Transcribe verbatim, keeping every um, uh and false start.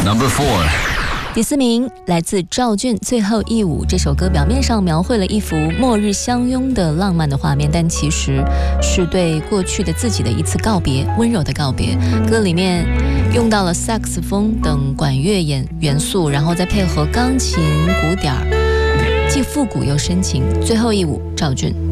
Number four。 第四名来自赵俊，最后一舞。这首歌表面上描绘了一幅末日相拥的浪漫的画面，但其实是对过去的自己的一次告别，温柔的告别。歌里面用到了萨克斯风等管乐元元素，然后再配合钢琴鼓点，既复古又深情。最后一舞，赵俊。